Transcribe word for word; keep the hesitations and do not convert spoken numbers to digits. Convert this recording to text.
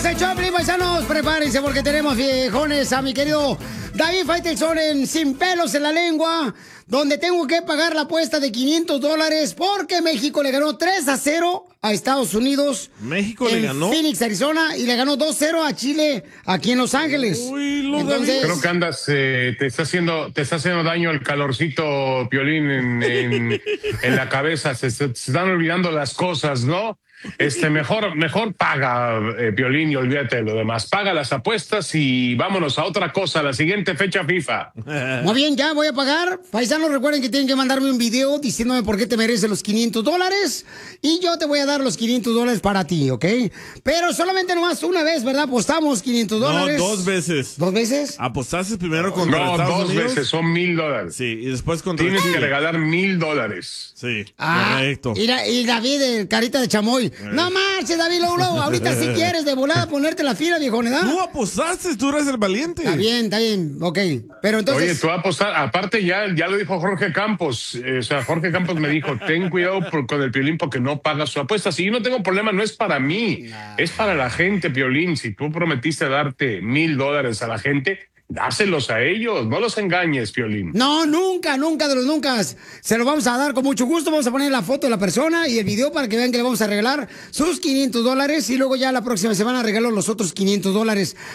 el Choplin, paisanos. Prepárense porque tenemos viejones a mi querido David Faitelson en Sin Pelos en la Lengua, donde tengo que pagar la apuesta de quinientos dólares porque México le ganó tres a cero a Estados Unidos. ¿México en le ganó? Phoenix, Arizona, y le ganó dos cero a Chile aquí en Los Ángeles. Uy, lo Entonces, Creo que andas, eh, te está haciendo, te está haciendo daño el calorcito, Piolín, en, en, en la cabeza. Se, se, se están olvidando las cosas, ¿no? Este, mejor, mejor paga, eh, Piolín, y olvídate de lo demás. Paga las apuestas y vámonos a otra cosa, la siguiente fecha FIFA. muy bien, ya voy a pagar. Paisanos, recuerden que tienen que mandarme un video diciéndome por qué te mereces los quinientos dólares y yo te voy a dar los quinientos dólares para ti, ¿ok? Pero solamente nomás una vez, ¿verdad? Apostamos quinientos dólares. No, dos veces. ¿Dos veces? Apostaste primero contra No, Estados dos Unidos. veces, son mil dólares. Sí, y después contra Tienes Chile. que regalar mil dólares. Sí, Ah, correcto. y, la- y David, el carita de chamoy. No marches, David, luego, luego, ahorita si quieres de volada ponerte la fila, viejón, ¿verdad? Tú apostaste, tú eres el valiente. Está bien, está bien, ok. Pero entonces... Oye, tú vas a apostar, aparte ya, ya lo dijo Jorge Campos, eh, o sea, Jorge Campos me dijo, ten cuidado por- con el Piolín porque no paga su apuesta. Si yo no tengo problema, no es para mí, es para la gente, Piolín. Si tú prometiste darte mil dólares a la gente, dáselos a ellos, no los engañes, Piolín. No, nunca, nunca de los nunca. Se lo vamos a dar con mucho gusto. Vamos a poner la foto de la persona y el video para que vean que le vamos a regalar sus quinientos dólares y luego ya la próxima semana regalo los otros quinientos dólares.